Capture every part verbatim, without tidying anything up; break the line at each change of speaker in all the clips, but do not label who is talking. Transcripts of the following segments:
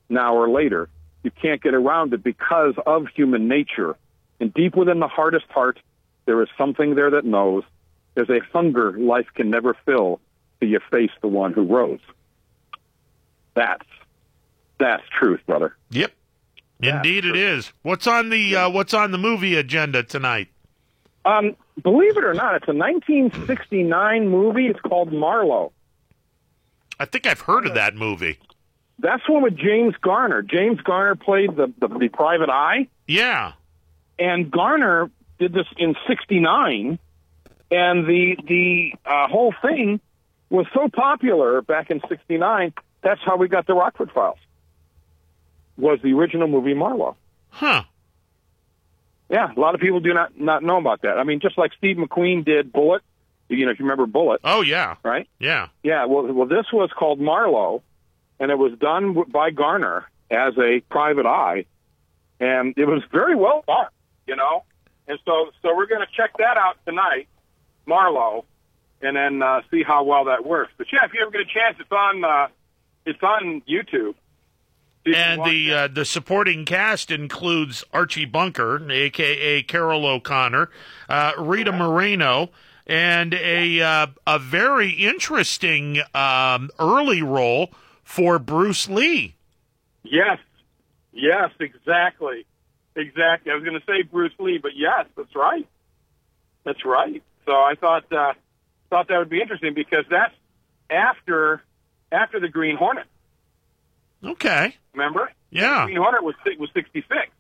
now or later. You can't get around it because of human nature. And deep within the hardest heart, there is something there that knows there's a hunger life can never fill till you face the one who rose. That's that's truth, brother.
Yep, indeed it is. What's on the uh, what's on the movie agenda tonight?
Um, believe it or not, it's a nineteen sixty-nine movie. It's called Marlowe.
I think I've heard of that movie.
That's one with James Garner. James Garner played the, the, the private eye.
Yeah.
And Garner did this in sixty-nine, and the the uh, whole thing was so popular back in sixty-nine, that's how we got the Rockford Files, was the original movie Marlowe.
Huh.
Yeah, a lot of people do not, not know about that. I mean, just like Steve McQueen did Bullet, you know, if you remember Bullet.
Oh, yeah.
Right?
Yeah.
Yeah, well, well, this was called Marlowe, and it was done by Garner as a private eye, and it was very well done, you know? And so so we're going to check that out tonight, Marlowe, and then uh, see how well that works. But, yeah, if you ever get a chance, it's on, uh, it's on YouTube.
And the uh, the supporting cast includes Archie Bunker, a k a. Carol O'Connor, uh, Rita Moreno, and a uh, a very interesting um, early role for Bruce Lee.
Yes, yes, exactly, exactly. I was going to say Bruce Lee, but yes, that's right, that's right. So I thought uh, thought that would be interesting because that's after after the Green Hornet.
Okay.
Remember?
Yeah.
Green Hornet was was sixty-six.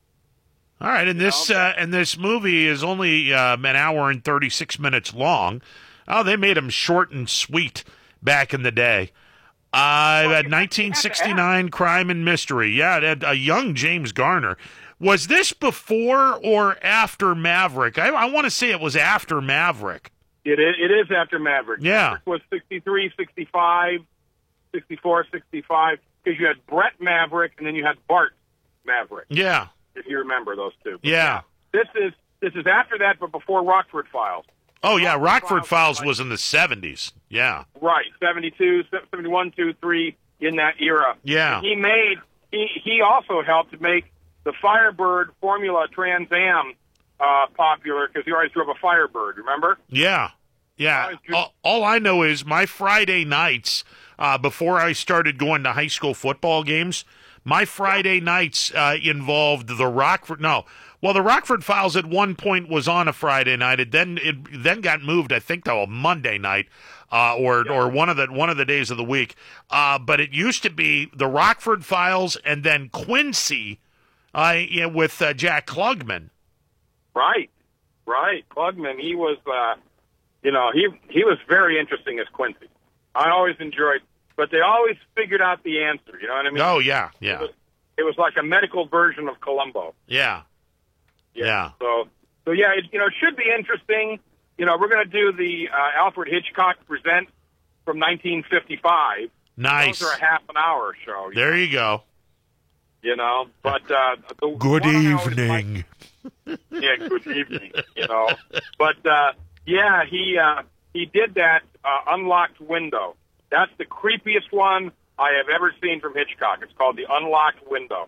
All right, and this uh, and this movie is only um, an hour and thirty-six minutes long. Oh, they made them short and sweet back in the day. Uh,
well,
nineteen sixty-nine Crime and Mystery. Yeah, it had a young James Garner. Was this before or after Maverick? I, I want to say it was after Maverick.
It is, it is after Maverick.
Yeah.
Maverick was sixty-three, sixty-five, sixty-four, sixty-five, because you had Brett Maverick and then you had Bart Maverick.
Yeah.
If you remember those two. But
yeah.
This is this is after that, but before Rockford Files.
Oh, yeah, Rockford Files, Files was in the seventies. Yeah.
Right, seventy-two, seventy-one, two, three, in that era.
Yeah.
And he made, he, he also helped make the Firebird Formula Trans Am uh, popular because he always drove a Firebird, remember?
Yeah. Yeah. All, all I know is my Friday nights, uh, before I started going to high school football games, my Friday nights uh, involved the Rockford. No, well, the Rockford Files at one point was on a Friday night. It then it then got moved, I think, to a Monday night, uh, or
yeah.
or one of the one of the days of the week. Uh, but it used to be the Rockford Files and then Quincy, uh, yeah, with uh, Jack Klugman.
Right, right. Klugman, he was, uh, you know, he he was very interesting as Quincy. I always enjoyed. But they always figured out the answer, you know what I mean?
Oh, yeah, yeah.
It was, it was like a medical version of Columbo.
Yeah, yeah. yeah.
So, so yeah, it, you know, it should be interesting. You know, we're going to do the uh, Alfred Hitchcock Presents from nineteen fifty-five.
Nice.
Those are a half an hour show. You
there
know?
you go.
You know, but uh, the
good evening.
Like, yeah, good evening. You know, but uh, yeah, he uh, he did that uh, Unlocked Window. That's the creepiest one I have ever seen from Hitchcock. It's called The Unlocked Window.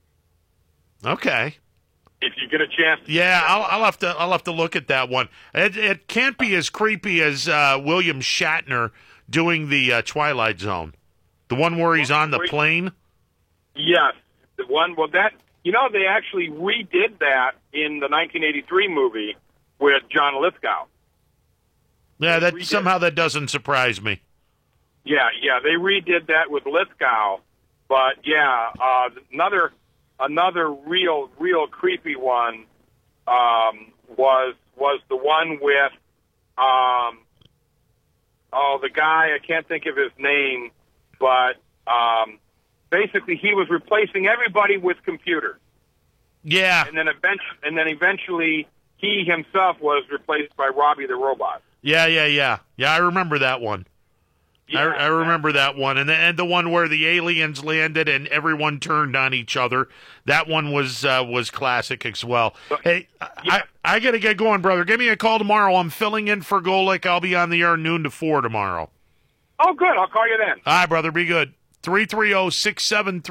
Okay.
If you get a chance.
Yeah, I'll, I'll have to. I'll have to look at that one. It, it can't be as creepy as uh, William Shatner doing the uh, Twilight Zone, the one where he's on the plane.
Yes, the one. Well, that you know they actually redid that in the nineteen eighty-three movie with John Lithgow.
Yeah, that somehow that doesn't surprise me.
Yeah, yeah, they redid that with Lithgow, but yeah, uh, another another real real creepy one um, was was the one with um, oh the guy, I can't think of his name, but um, basically he was replacing everybody with computers.
Yeah,
and then eventually, and then eventually he himself was replaced by Robbie the Robot.
Yeah, yeah, yeah, yeah. I remember that one.
Yeah,
I, I remember that one, and the, and the one where the aliens landed and everyone turned on each other. That one was uh, was classic as well. But, hey, yeah. I I gotta get going, brother. Give me a call tomorrow. I'm filling in for Golick. I'll be on the air noon to four tomorrow.
Oh, good. I'll call you then.
All right, brother. Be good. Three three zero six seven three.